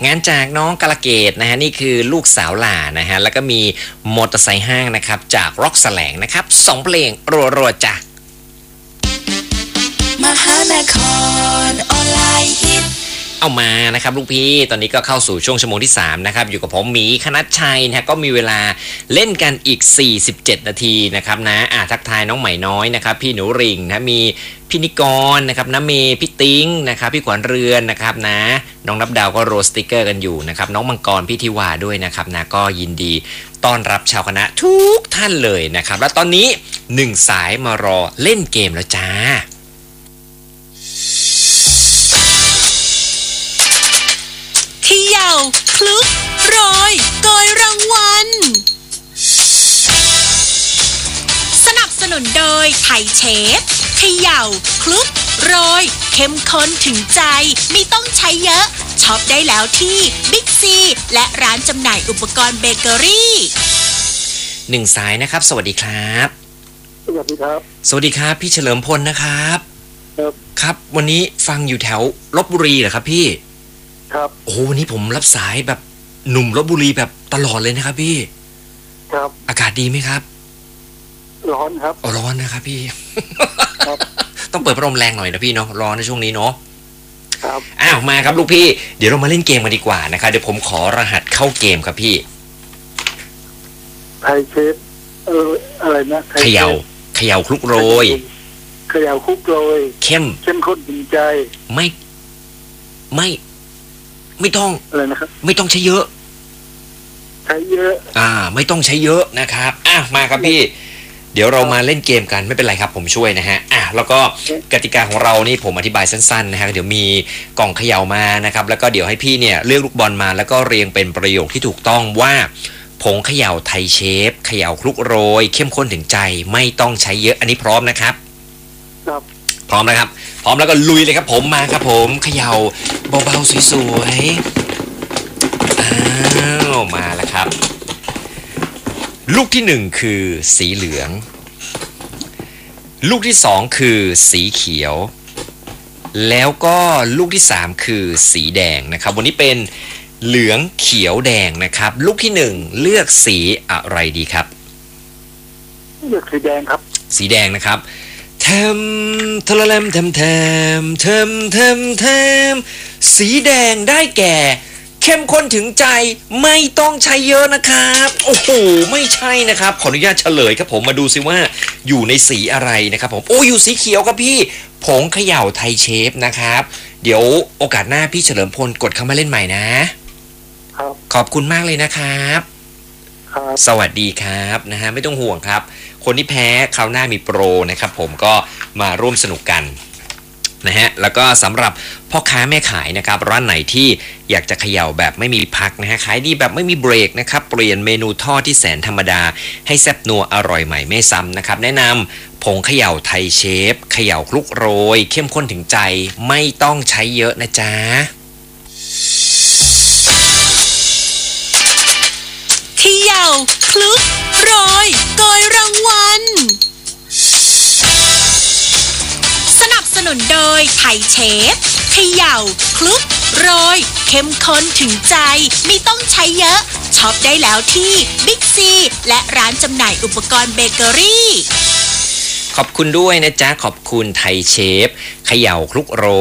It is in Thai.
งานจากน้องกาลเกตนะฮะนี่คือลูกสาวหล่านะฮะแล้วก็มีมอเตอร์ไซค์ห้างนะครับจากร็อกแสลงนะครับ2เพลงรัวๆจ้ะมหานครออนไลน์ฮิตเอามานะครับลูกพี่ตอนนี้ก็เข้าสู่ช่วงชั่วโมงที่3นะครับอยู่กับผมหมีคณัชชัยนะฮะก็มีเวลาเล่นกันอีก47นาทีนะครับนะทักทายน้องใหม่น้อยนะครับพี่หนูริ่งนะมีพี่นิกรนะครับน้าเมย์พี่ติ้งนะครับพี่ขวัญเรือนนะครับนะน้องนับดาวก็โรสติกเกอร์กันอยู่นะครับน้องมังกรพี่ทิวาด้วยนะครับนะก็ยินดีต้อนรับชาวคณะทุกท่านเลยนะครับและตอนนี้1สายมารอเล่นเกมแล้วจ้าเขย่าคลุกโรยโกยรางวัลสนับสนุนโดยไทยเชฟเขย่าคลุกโรยเข้มข้นถึงใจไม่ต้องใช้เยอะช็อปได้แล้วที่บิ๊กซีและร้านจำหน่ายอุปกรณ์เบเกอรี่ 1สายนะครับสวัสดีครับสวัสดีครับสวัสดีครับพี่เฉลิมพลนะครับครับครับวันนี้ฟังอยู่แถวลพบุรีเหรอครับพี่ครับโอ้วันนี้ผมรับสายแบบหนุ่มลพบุรีแบบตลอดเลยนะครับพี่ครับอากาศดีไหมครับร้อนครับร้อนนะครับพี่ครับต้องเปิดพัดลมแรงหน่อยนะพี่เนาะร้อนในช่วงนี้เนาะครับมาครับลูกพี่เดี๋ยวเรามาเล่นเกมกันดีกว่านะครับเดี๋ยวผมขอรหัสเข้าเกมครับพี่ไทยเชฟอะไรนะเขย่าคลุกโรยเขย่าคลุกโรยเข้มข้นถึงใจไม่ต้องอะไรนะครับไม่ต้องใช้เยอะไม่ต้องใช้เยอะนะครับมาครับพี่เดี๋ยวเรามาเล่นเกมกันไม่เป็นไรครับผมช่วยนะฮะแล้วก็กติกาของเรานี่ผมอธิบายสั้นๆนะฮะเดี๋ยวมีกล่องเขย่ามานะครับแล้วก็เดี๋ยวให้พี่เนี่ยเลือกลูกบอลมาแล้วก็เรียงเป็นประโยคที่ถูกต้องว่าผงเขย่าไทยเชฟเขย่าคลุกโรยเข้มข้นถึงใจไม่ต้องใช้เยอะอันนี้พร้อมนะครับครับพร้อมนะครับพร้อมแล้วก็ลุยเลยครับผมมาครับผมเขย่าเบาๆสวยๆมาแล้วครับลูกที่1คือสีเหลืองลูกที่2คือสีเขียวแล้วก็ลูกที่3คือสีแดงนะครับวันนี้เป็นเหลืองเขียวแดงนะครับลูกที่1เลือกสีอะไรดีครับเลือกสีแดงครับสีแดงนะครับแทมทะเลมแทมแทมแทมแทมแทมสีแดงได้แก่เข้มข้นถึงใจไม่ต้องใช้เยอะนะครับโอ้โหไม่ใช่นะครับขออนุญาตเฉลยครับผมมาดูซิว่าอยู่ในสีอะไรนะครับผมอยู่สีเขียวครับพี่ผงเขย่าไทยเชฟนะครับเดี๋ยวโอกาสหน้าพี่เฉลิมพลกดเข้ามาเล่นใหม่นะครับขอบคุณมากเลยนะครับครับสวัสดีครับนะฮะไม่ต้องห่วงครับคนที่แพ้คราวหน้ามีโปรนะครับผมก็มาร่วมสนุกกันนะฮะแล้วก็สำหรับพ่อค้าแม่ขายนะครับร้านไหนที่อยากจะเขย่าแบบไม่มีพักนะฮะขายดีแบบไม่มีเบรกนะครับเปลี่ยนเมนูทอดที่แสนธรรมดาให้แซ่บนัวอร่อยใหม่ไม่ซ้ำนะครับแนะนำผงเขย่าไทยเชฟเขย่าคลุกโรยเข้มข้นถึงใจไม่ต้องใช้เยอะนะจ๊ะเขย่าคลุกโรยโกยรางวัลสนับสนุนโดยไทยเชฟเขย่าคลุกโรยเข้มข้นถึงใจไม่ต้องใช้เยอะช็อปได้แล้วที่บิ๊กซีและร้านจำหน่ายอุปกรณ์เบเกอรี่ขอบคุณด้วยนะจ๊ะขอบคุณไทยเชฟเขย่าคลุกโร